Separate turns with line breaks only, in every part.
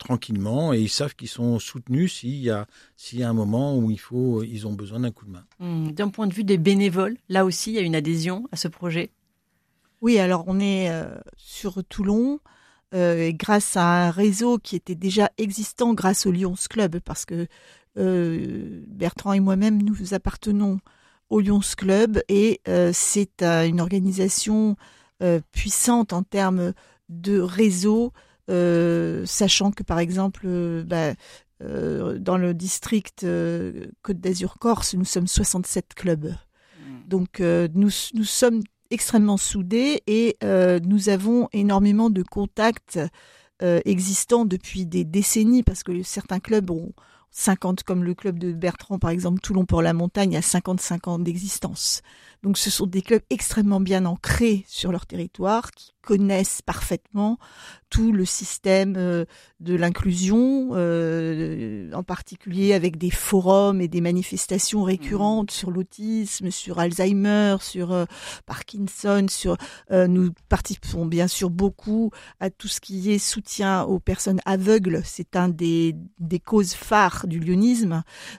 tranquillement, et ils savent qu'ils sont soutenus s'il y a un moment où ils ont besoin d'un coup de main.
D'un point de vue des bénévoles, là aussi, il y a une adhésion à ce projet.
Oui, alors on est sur Toulon grâce à un réseau qui était déjà existant grâce au Lions Club, parce que Bertrand et moi-même, nous appartenons au Lions Club, et c'est une organisation puissante en termes de réseau, sachant que par exemple dans le district Côte d'Azur-Corse, nous sommes 67 clubs. Donc nous sommes extrêmement soudés, et nous avons énormément de contacts existants depuis des décennies, parce que certains clubs ont 50, comme le club de Bertrand par exemple, Toulon-Port-la-Montagne, a 55 ans d'existence. Donc ce sont des clubs extrêmement bien ancrés sur leur territoire, qui connaissent parfaitement tout le système de l'inclusion, en particulier avec des forums et des manifestations récurrentes sur l'autisme, sur Alzheimer, sur Parkinson. Nous participons bien sûr beaucoup à tout ce qui est soutien aux personnes aveugles. C'est un des causes phares du lyonisme.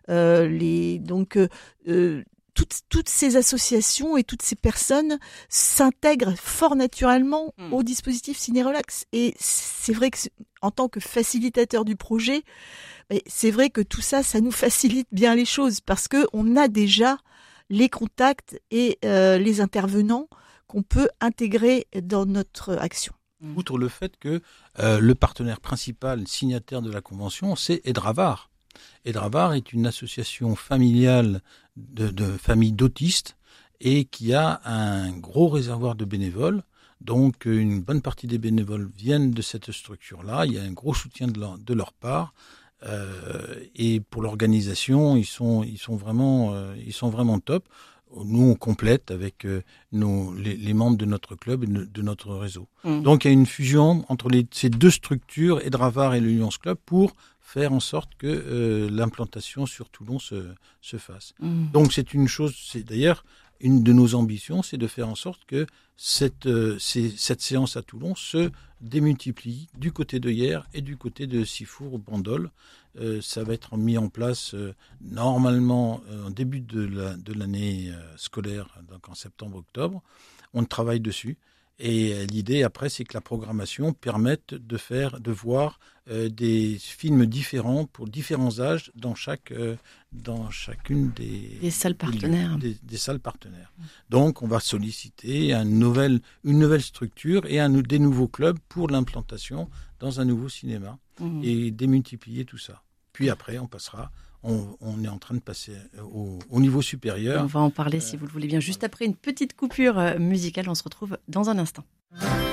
Toutes ces associations et toutes ces personnes s'intègrent fort naturellement au dispositif Ciné-Relax. Et c'est vrai que, en tant que facilitateur du projet, c'est vrai que tout ça, ça nous facilite bien les choses, parce que on a déjà les contacts et les intervenants qu'on peut intégrer dans notre action.
Outre le fait que le partenaire principal signataire de la convention, c'est Aidravar. Aidravar est une association familiale de familles d'autistes, et qui a un gros réservoir de bénévoles. Donc une bonne partie des bénévoles viennent de cette structure-là. Il y a un gros soutien de leur part. Et pour l'organisation, ils sont vraiment top. Nous, on complète avec les membres de notre club et de notre réseau. Donc il y a une fusion entre ces deux structures, Aidravar et le Lions Club, pour faire en sorte que l'implantation sur Toulon se fasse. Donc c'est d'ailleurs une de nos ambitions, c'est de faire en sorte que cette séance à Toulon se démultiplie du côté de Hyères et du côté de Sifour-Bandol. Ça va être mis en place normalement en début de l'année scolaire, donc en septembre-octobre. On travaille dessus. Et l'idée après, c'est que la programmation permette de voir des films différents pour différents âges dans chacune des
salles partenaires.
Des salles partenaires. Donc, on va solliciter une nouvelle structure et des nouveaux clubs pour l'implantation dans un nouveau cinéma et démultiplier tout ça. Puis après, on est en train de passer au niveau supérieur.
On va en parler si vous le voulez bien. Juste après une petite coupure musicale, on se retrouve dans un instant.